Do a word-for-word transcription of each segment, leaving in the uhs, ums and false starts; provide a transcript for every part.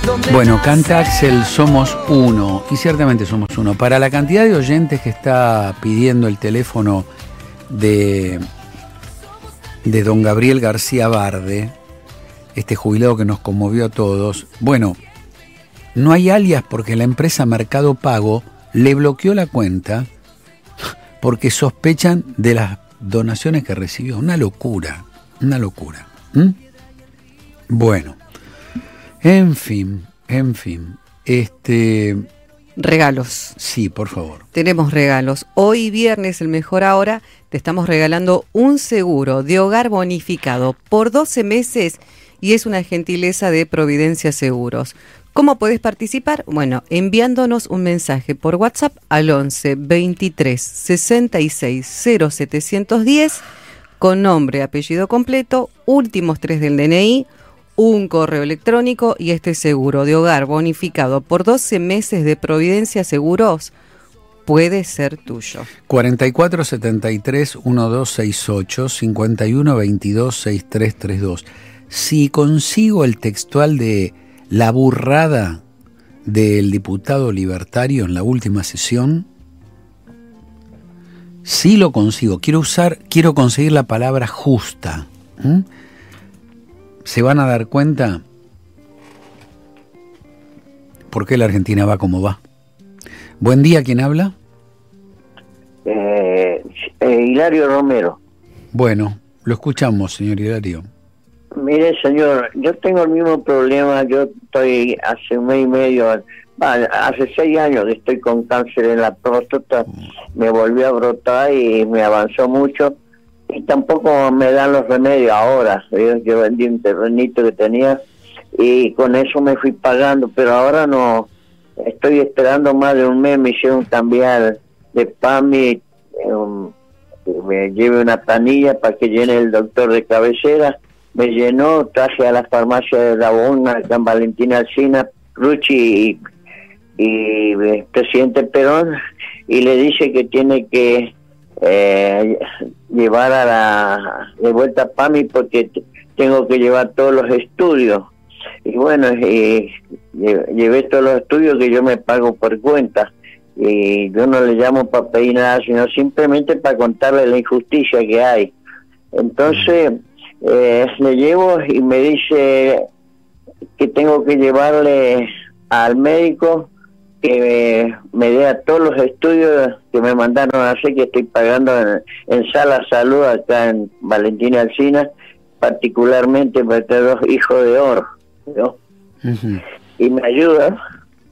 Bueno, canta Axel, somos uno, y ciertamente somos uno. Para la cantidad de oyentes que está pidiendo el teléfono de, de don Gabriel García Barde, este jubilado que nos conmovió a todos, bueno, no hay alias porque la empresa Mercado Pago le bloqueó la cuenta porque sospechan de las donaciones que recibió. Una locura, una locura. ¿Mm? Bueno, en fin, en fin, este... Regalos. Sí, por favor. Tenemos regalos. Hoy viernes, el mejor ahora, te estamos regalando un seguro de hogar bonificado por doce meses y es una gentileza de Providencia Seguros. ¿Cómo podés participar? Bueno, enviándonos un mensaje por WhatsApp al once veintitrés sesenta y seis cero setecientos diez con nombre, apellido completo, últimos tres del D N I, un correo electrónico y este seguro de hogar bonificado por doce meses de Providencia Seguros puede ser tuyo. cuarenta y cuatro setenta y tres doce sesenta y ocho, cincuenta y uno veintidós sesenta y tres treinta y dos. Si consigo el textual de la burrada del diputado libertario en la última sesión, sí lo consigo. Quiero usar, quiero conseguir la palabra justa. ¿Mm? Se van a dar cuenta por qué la Argentina va como va. Buen día, ¿quién habla? Eh, eh, Hilario Romero. Bueno, lo escuchamos, señor Hilario. Mire, señor, yo tengo el mismo problema. Yo estoy hace un mes y medio, bueno, hace seis años que estoy con cáncer en la próstata. Me volvió a brotar y me avanzó mucho. Y tampoco me dan los remedios ahora. Yo, yo vendí un terrenito que tenía y con eso me fui pagando, pero ahora no. Estoy esperando más de un mes. Me hicieron cambiar de PAMI, um, que me lleve una planilla para que llene el doctor de cabecera. Me llenó, traje a la farmacia de La Bona, acá en Valentina Alsina, Ruchi y, y el presidente Perón, y le dice que tiene que eh, llevar a la de vuelta a PAMI porque t- tengo que llevar todos los estudios. Y bueno, y llevé todos los estudios que yo me pago por cuenta. Y yo no le llamo para pedir nada, sino simplemente para contarle la injusticia que hay. Entonces... Eh, le llevo y me dice que tengo que llevarle al médico que me, me dé a todos los estudios que me mandaron a hacer, que estoy pagando en, en Sala Salud acá en Valentina Alsina, particularmente para tener dos hijos de oro, ¿no? Uh-huh. Y me ayuda.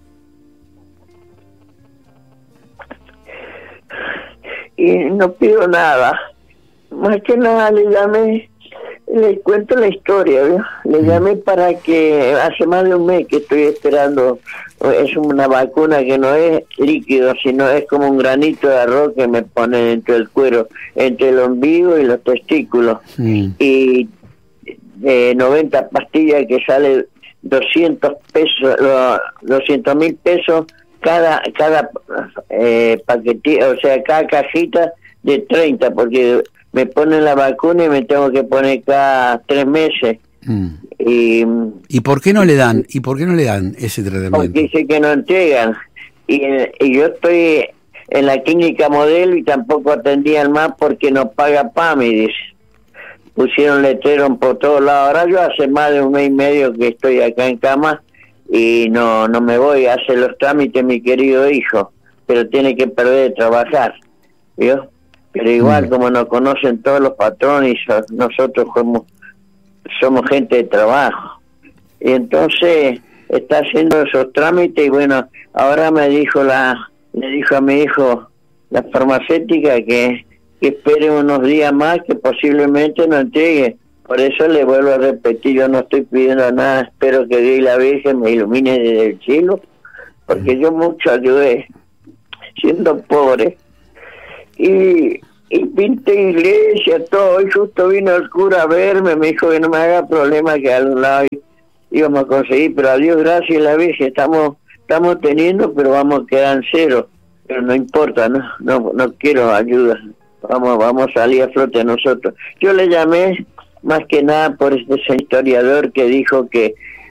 Y no pido nada, más que nada le llamé. Le cuento la historia, ¿no? Le llamé para que hace más de un mes que estoy esperando. Es una vacuna que no es líquido, sino es como un granito de arroz que me ponen dentro del cuero, entre el ombligo y los testículos. Sí. Y de noventa pastillas que sale doscientos pesos, doscientos mil pesos cada cada eh, paquetito, o sea, cada cajita de treinta, porque me ponen la vacuna y me tengo que poner cada tres meses. Mm. Y, ¿Y por qué no le dan? ¿Y por qué no le dan ese tratamiento? Porque dice que no entregan. Y, y yo estoy en la clínica Modelo y tampoco atendían más porque no paga PAMI, dice. Pusieron letreros por todos lados. Ahora yo hace más de un mes y medio que estoy acá en cama y no no me voy a hacer los trámites, mi querido hijo, pero tiene que perder de trabajar, ¿vio? Pero igual, mm. como nos conocen todos los patrones, nosotros somos, somos gente de trabajo. Y entonces está haciendo esos trámites y bueno, ahora me dijo la le dijo a mi hijo la farmacéutica que, que espere unos días más, que posiblemente no entregue. Por eso le vuelvo a repetir, yo no estoy pidiendo nada, espero que Dios y la Virgen me ilumine desde el cielo, porque yo mucho ayudé, siendo pobre. Y, y pinté iglesia, todo, y justo vino el cura a verme, me dijo que no me haga problema, que a algún lado íbamos a conseguir, pero a Dios gracias y la Virgen estamos estamos teniendo, pero vamos a quedar en cero, pero no importa, no no no quiero ayuda, vamos vamos a salir a flote nosotros. Yo le llamé más que nada por este historiador que dijo que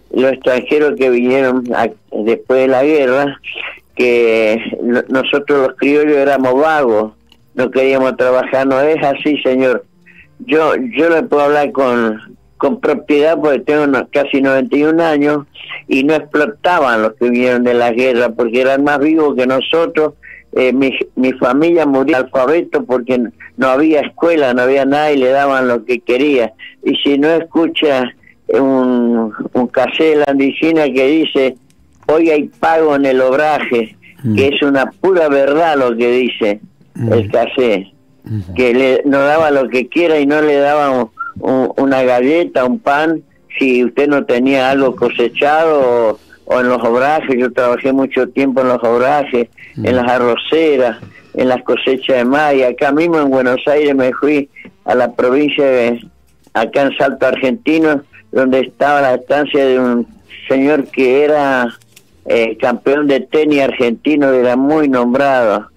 los extranjeros que vinieron a, después de la guerra, que lo, nosotros los criollos éramos vagos, no queríamos trabajar. No es así, señor. Yo yo le puedo hablar con, con propiedad porque tengo no, casi noventa y un años, y no explotaban los que vinieron de la guerra porque eran más vivos que nosotros. Eh, mi, mi familia murió alfabeto porque no había escuela, no había nada y le daban lo que quería. Y si no escucha un, un cassette de la medicina que dice hoy hay pago en el obraje, mm. que es una pura verdad lo que dice mm. el cassette, mm. que le, nos daba lo que quiera y no le daban un, un, una galleta, un pan, si usted no tenía algo cosechado o, o en los obrajes. Yo trabajé mucho tiempo en los obrajes, mm. en las arroceras, en las cosechas de maíz. Acá mismo en Buenos Aires me fui a la provincia de, acá en Salto Argentino, donde estaba la estancia de un señor que era eh, campeón de tenis argentino, era muy nombrado,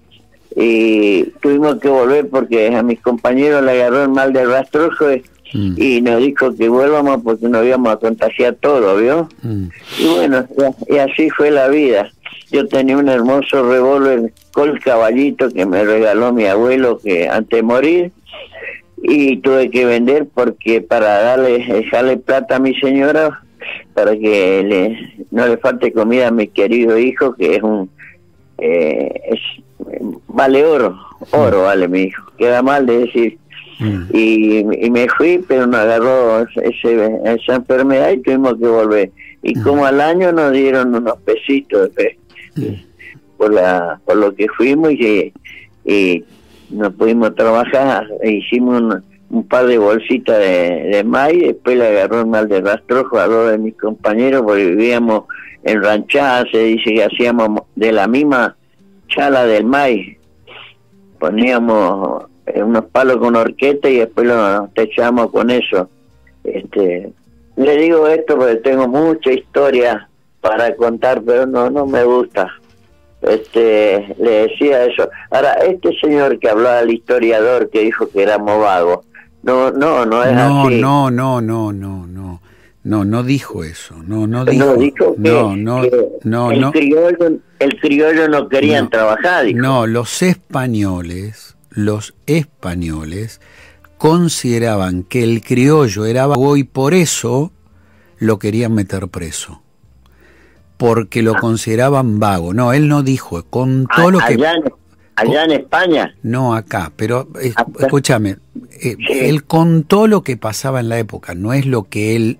y tuvimos que volver porque a mis compañeros le agarró el mal del rastrojo y, mm. y nos dijo que vuelvamos porque nos íbamos a contagiar todo, ¿vio? Mm. Y bueno, y, y así fue la vida. Yo tenía un hermoso revólver Colt Caballito que me regaló mi abuelo que antes de morir, y tuve que vender porque para darle dejarle plata a mi señora para que le, no le falte comida a mi querido hijo, que es un eh, es, vale oro, oro vale mi hijo, queda mal de decir. Mm. y, y me fui, pero nos agarró ese, esa enfermedad y tuvimos que volver, y mm. como al año nos dieron unos pesitos de mm. por la por lo que fuimos, y, y no pudimos trabajar. Hicimos un, un par de bolsitas de, de maíz, después le agarró el mal de rastrojo a dos de mis compañeros porque vivíamos en ranchadas. Se dice que hacíamos de la misma chala del maíz, poníamos unos palos con horqueta y después lo techamos con eso. Este, le digo esto porque tengo mucha historia para contar, pero no no me gusta. Este, le decía eso. Ahora, este señor que hablaba, el historiador que dijo que éramos vagos, no, no, no es no, así. No, no, no, no, no, no, no dijo eso, no, no dijo, no dijo que, no, no, que no, el no, criollo, el criollo no querían no, trabajar, dijo. No, los españoles, los españoles consideraban que el criollo era vago y por eso lo querían meter preso. Porque lo consideraban vago. No, él no dijo, con todo lo que... Allá en, allá en España. No, acá, pero eh, escúchame, eh, sí. Él contó lo que pasaba en la época, no es lo que él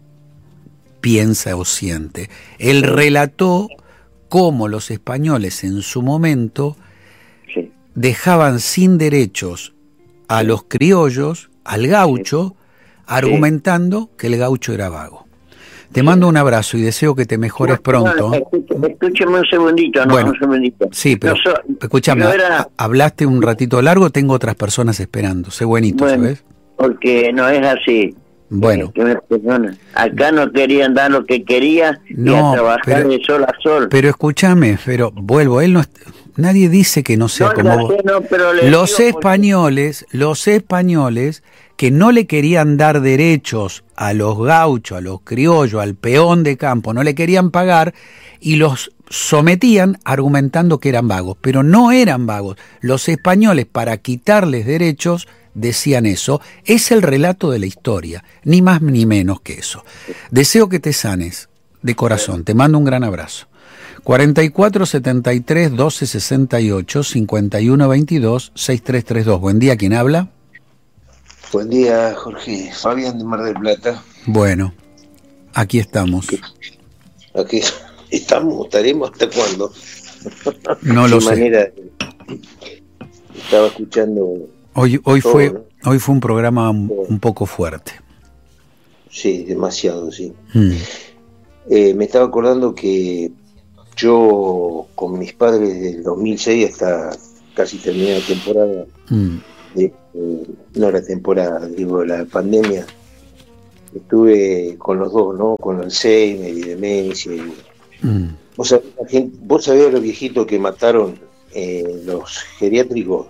piensa o siente. Él relató cómo los españoles en su momento sí. dejaban sin derechos a los criollos, al gaucho, sí. argumentando sí. que el gaucho era vago. Te mando un abrazo y deseo que te mejores no, pronto. No, escúcheme un segundito, no, bueno, un segundito. Sí, pero no, so, escúchame, era... hablaste un ratito largo, tengo otras personas esperando. Sé buenito, bueno, ¿sabes? Porque no es así. Bueno. Que me Acá no querían dar lo que quería no, y a trabajar pero, de sol a sol. Pero escúchame, pero vuelvo, él no... Nadie dice que no sea no, como no vos. Sé, no, pero los españoles, porque... los españoles que no le querían dar derechos a los gauchos, a los criollos, al peón de campo, no le querían pagar y los sometían argumentando que eran vagos, pero no eran vagos. Los españoles, para quitarles derechos, decían eso. Es el relato de la historia, ni más ni menos que eso. Deseo que te sanes de corazón, te mando un gran abrazo. cuarenta y cuatro setenta y tres doce sesenta y ocho cincuenta y uno veintidós sesenta y tres treinta y dos. Buen día, ¿quién habla? Buen día, Jorge. Fabián de Mar del Plata. Bueno, aquí estamos. Aquí estamos, estaremos hasta cuándo. No lo sé. Manera, estaba escuchando. Hoy, hoy todo, fue, ¿no? Hoy fue un programa un, un poco fuerte. Sí, demasiado, sí. Mm. Eh, me estaba acordando que yo con mis padres desde el dos mil seis hasta casi terminada la temporada. Mm. De, eh, no la temporada, digo la pandemia, estuve con los dos, ¿no? Con Alzheimer y demencia. Y... Mm. ¿Vos, sabés, gente, vos sabés los viejitos que mataron eh, los geriátricos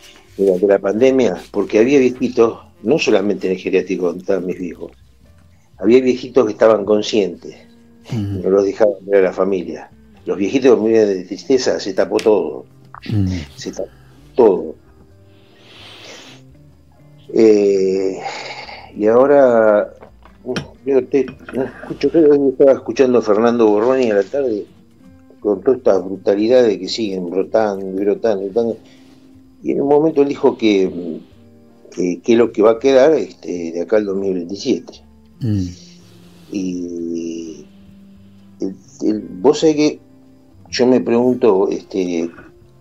durante la pandemia? Porque había viejitos, no solamente en el geriátrico donde estaban mis viejos, había viejitos que estaban conscientes, mm. no los dejaban ver a la familia. Los viejitos que morían de tristeza, se tapó todo, mm. se tapó todo. Eh, y ahora, yo te, escucho, creo que estaba escuchando a Fernando Borroni a la tarde, con todas estas brutalidades que siguen brotando, brotando, brotando. Y en un momento él dijo que, que, que es lo que va a quedar este, de acá al dos mil veintisiete. Mm. Y el, el, vos sabés que yo me pregunto este,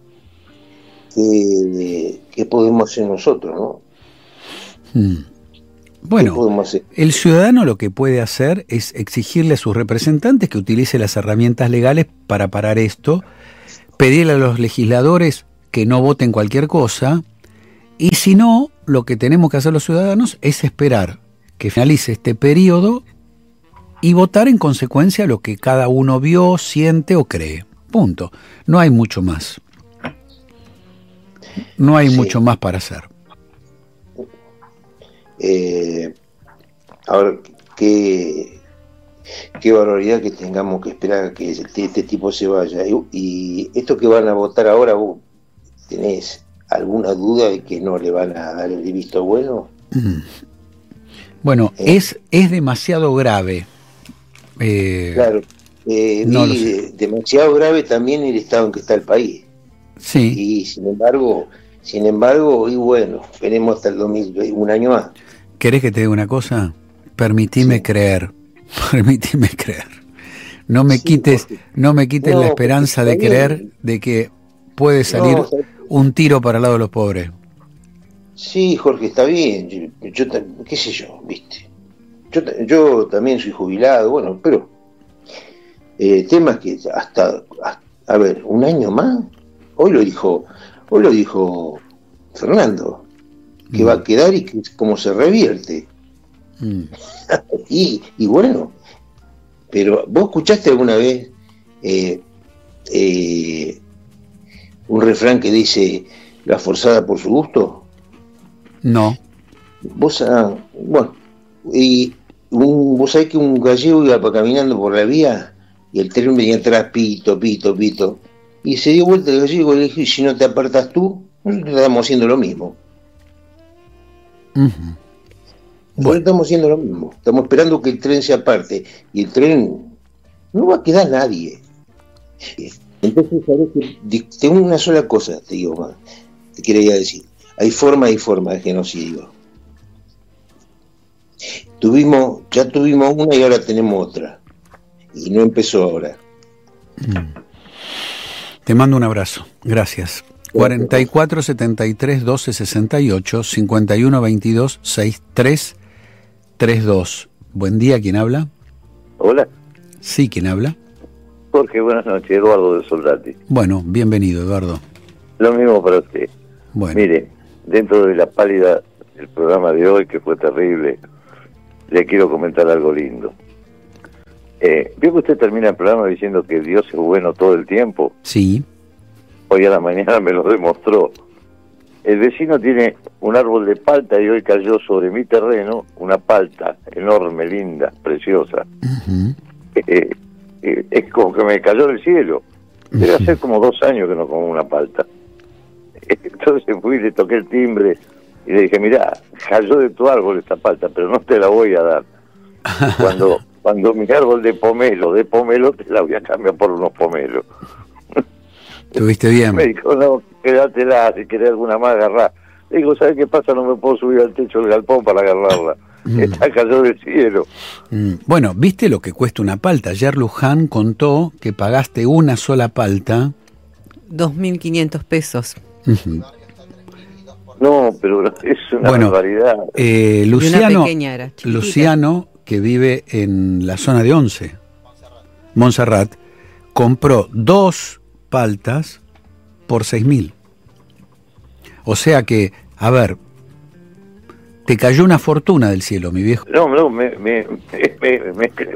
qué, qué podemos hacer nosotros, ¿no? Mm. Bueno, el ciudadano lo que puede hacer es exigirle a sus representantes que utilice las herramientas legales para parar esto, pedirle a los legisladores que no voten cualquier cosa, y si no, lo que tenemos que hacer los ciudadanos es esperar que finalice este periodo y votar en consecuencia a lo que cada uno vio, siente o cree. Punto. No hay mucho más. No hay sí. mucho más para hacer. Eh, ahora, qué, qué barbaridad que tengamos que esperar a que este, este tipo se vaya. Y, y esto que van a votar ahora, ¿vos tenés alguna duda de que no le van a dar el visto bueno? Mm. Bueno, eh. es, es demasiado grave. Eh, claro, eh, no y demasiado grave también el estado en que está el país. Sí. Y sin embargo, sin embargo, y bueno, esperemos hasta el dos mil, un año más. ¿Querés que te diga una cosa? Permitime sí. creer, permitime creer. No me sí, quites, porque, no me quites no, la esperanza de creer bien. de que puede salir no, un tiro para el lado de los pobres. Sí, Jorge, está bien. Yo, yo qué sé yo, viste. Yo, yo también soy jubilado, bueno, pero el eh, tema es que hasta, hasta, a ver, un año más. Hoy lo dijo, hoy lo dijo Fernando, que mm. va a quedar y que cómo se revierte. Mm. y, y bueno, pero ¿vos escuchaste alguna vez eh, eh, un refrán que dice la forzada por su gusto? No. Vos, ah, bueno, y un, vos sabés que un gallego iba caminando por la vía y el tren venía atrás, pito, pito, pito, y se dio vuelta el gallego y le dijo, si no te apartas tú, nosotros estamos haciendo lo mismo. Uh-huh. Bueno, estamos haciendo lo mismo, estamos esperando que el tren se aparte y el tren no va a quedar nadie. Entonces, sabés que tengo una sola cosa, te digo más, te quería decir, hay forma y forma de genocidio. Tuvimos, ya tuvimos una y ahora tenemos otra, y no empezó ahora. Mm. Te mando un abrazo, gracias. cuarenta y cuatro setenta y tres doce sesenta y ocho cincuenta y uno veintidós sesenta y tres treinta y dos. Buen día, ¿quién habla? Hola. Sí, ¿quién habla? Jorge, buenas noches, Eduardo de Soldati. Bueno, bienvenido, Eduardo. Lo mismo para usted. Bueno. Mire, dentro de la pálida del programa de hoy, que fue terrible, le quiero comentar algo lindo. Eh, ¿Vio que usted termina el programa diciendo que Dios es bueno todo el tiempo? Sí. Hoy a la mañana me lo demostró. El vecino tiene un árbol de palta y hoy cayó sobre mi terreno una palta enorme, linda, preciosa. Uh-huh. Eh, eh, es como que me cayó del cielo. Debe uh-huh. hacer como dos años que no como una palta. Entonces fui y le toqué el timbre y le dije, mirá, cayó de tu árbol esta palta, pero no te la voy a dar. Cuando cuando mi árbol de pomelo, de pomelo, te la voy a cambiar por unos pomelos. ¿Estuviste bien? Me dijo, no, quédatela, si querés alguna más, agarrá. Le digo, ¿sabes qué pasa? No me puedo subir al techo del galpón para agarrarla. Mm. Esta cayó del cielo. Mm. Bueno, ¿viste lo que cuesta una palta? Ayer Luján contó que pagaste una sola palta. dos mil quinientos pesos. Uh-huh. No, pero es una bueno, barbaridad. Eh, Luciano, era, Luciano, que vive en la zona de Once, Montserrat, compró dos paltas por seis mil. O sea que, a ver, te cayó una fortuna del cielo, mi viejo. No, no, me, me, me, me,